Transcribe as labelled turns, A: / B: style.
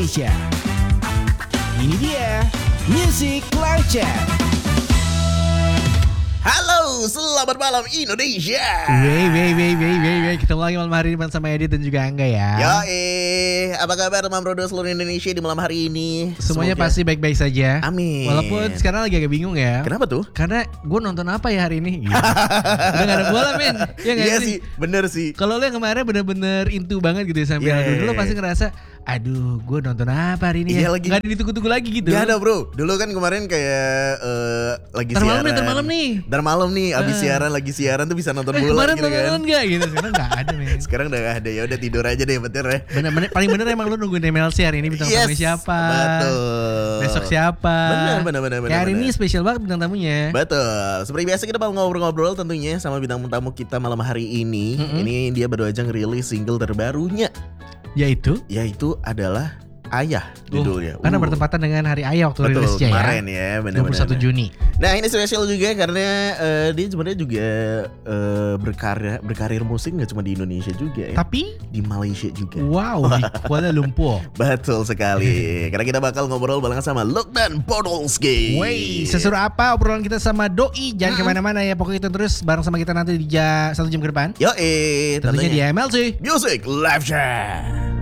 A: Indonesia. Ini dia Music Live Chat.
B: Halo, selamat malam Indonesia.
A: Wey. Ketemu lagi malam hari ini sama Edit dan juga Angga ya.
B: Apa kabar teman bro seluruh Indonesia di malam hari ini?
A: Semuanya
B: Semoga
A: pasti baik-baik saja.
B: Amin.
A: Walaupun sekarang lagi agak bingung ya.
B: Kenapa tuh?
A: Karena gue nonton apa ya hari ini? Gitu. Udah gak ada bola men. Ya gak
B: Iya
A: sih?
B: sih, bener sih.
A: Kalau lo yang kemarin bener-bener into banget gitu ya sampai
B: Yeah.
A: dulu pasti ngerasa, aduh gue nonton apa hari ini ya?
B: Iya, lagi.
A: Gak ada ditunggu-tunggu lagi gitu.
B: Gak ada bro. Dulu kan kemarin kayak lagi
A: Ntar malam
B: siaran.
A: Ntar malam nih.
B: Abis lagi siaran tuh bisa nonton bola
A: Kemarin
B: gitu kan.
A: nonton gak gitu? Sekarang gak ada men.
B: Sekarang udah gak ada, ya udah tidur aja deh bener ya.
A: Bener-bener paling bener emang lu nungguin MLC hari ini bintang tamunya siapa?
B: Betul.
A: Besok siapa?
B: Bener.
A: Kayak hari ini spesial banget bintang tamunya.
B: Betul. Seperti biasa kita bakal ngobrol-ngobrol tentunya sama bintang tamu kita malam hari ini. Ini dia baru aja ngerilis single terbarunya,
A: Yaitu
B: adalah Ayah judulnya.
A: Karena bertempatan dengan hari ayah waktu
B: Betul,
A: rilisnya ya.
B: kemarin ya, benar-benar.
A: 21 Juni.
B: Nah ini spesial juga karena dia sebenarnya juga berkarir musik nggak cuma di Indonesia juga ya.
A: Tapi
B: Di Malaysia juga.
A: wow, di Kuala Lumpur.
B: Betul sekali. Karena kita bakal ngobrol bareng sama Lokman Podolski.
A: Wey, seseru apa obrolan kita sama Doi? Jangan kemana-mana ya. Pokoknya kita terus bareng sama kita nanti di 1 jam ke depan.
B: Yoi,
A: Tentunya di MLC.
B: Music Live Chat.